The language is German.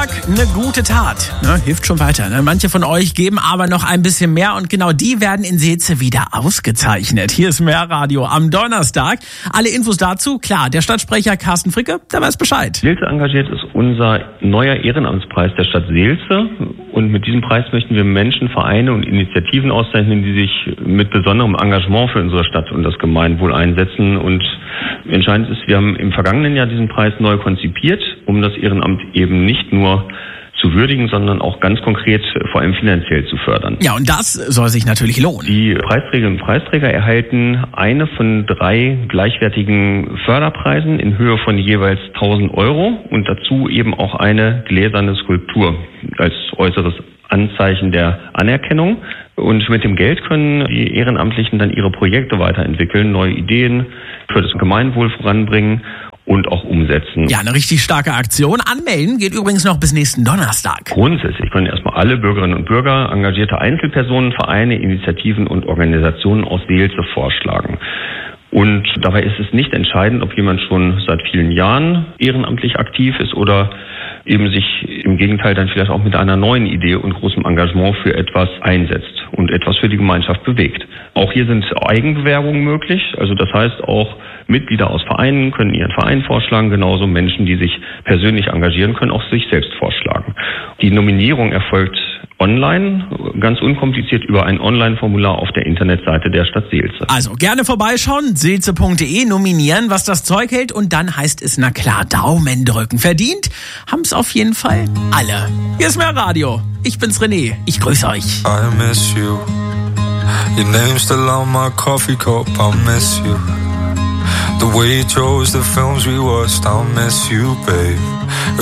Donnerstag, eine gute Tat. Ne, hilft schon weiter. Ne? Manche von euch geben aber noch ein bisschen mehr und genau die werden in Seelze wieder ausgezeichnet. Hier ist Mehrradio am Donnerstag. Alle Infos dazu, klar, der Stadtsprecher Carsten Fricke, der weiß Bescheid. Seelze engagiert ist unser neuer Ehrenamtspreis der Stadt Seelze. Und mit diesem Preis möchten wir Menschen, Vereine und Initiativen auszeichnen, die sich mit besonderem Engagement für unsere Stadt und das Gemeinwohl einsetzen. Und entscheidend ist, wir haben im vergangenen Jahr diesen Preis neu konzipiert, um das Ehrenamt eben nicht nur zu würdigen, sondern auch ganz konkret vor allem finanziell zu fördern. Ja, und das soll sich natürlich lohnen. Die Preisträgerinnen und Preisträger erhalten eine von 3 gleichwertigen Förderpreisen in Höhe von jeweils 1.000 € und dazu eben auch eine gläserne Skulptur als äußeres Anzeichen der Anerkennung. Und mit dem Geld können die Ehrenamtlichen dann ihre Projekte weiterentwickeln, neue Ideen für das Gemeinwohl voranbringen und auch umsetzen. Ja, eine richtig starke Aktion. Anmelden geht übrigens noch bis nächsten Donnerstag. Grundsätzlich können erstmal alle Bürgerinnen und Bürger, engagierte Einzelpersonen, Vereine, Initiativen und Organisationen aus Seelze vorschlagen. Und dabei ist es nicht entscheidend, ob jemand schon seit vielen Jahren ehrenamtlich aktiv ist oder eben sich im Gegenteil dann vielleicht auch mit einer neuen Idee und großem Engagement für etwas einsetzt und etwas für die Gemeinschaft bewegt. Auch hier sind Eigenbewerbungen möglich. Also das heißt, auch Mitglieder aus Vereinen können ihren Verein vorschlagen. Genauso Menschen, die sich persönlich engagieren, können auch sich selbst vorschlagen. Die Nominierung erfolgt online, ganz unkompliziert über ein Online-Formular auf der Internetseite der Stadt Seelze. Also gerne vorbeischauen, seelze.de, nominieren, was das Zeug hält und dann heißt es, na klar, Daumen drücken. Verdient haben's auf jeden Fall alle. Hier ist Mehrradio. Ich bin's René. Ich grüße euch. I miss you. Your name's still on my coffee cup. I miss you. The way you chose the films we watched. I miss you, babe.